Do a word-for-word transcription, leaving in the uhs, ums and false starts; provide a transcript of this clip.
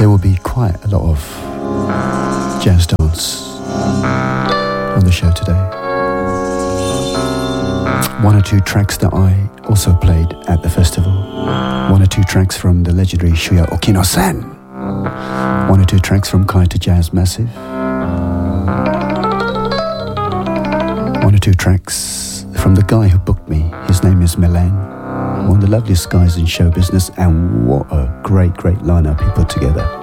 there will be quite a lot of jazz dance on the show today. One or two tracks that I also played at the festival. One or two tracks from the legendary Shuya Okino-san. One or two tracks from Kaito Jazz Massive. One or two tracks from the guy who booked me. His name is Milan. One of the loveliest guys in show business, and what a great, great lineup he put together.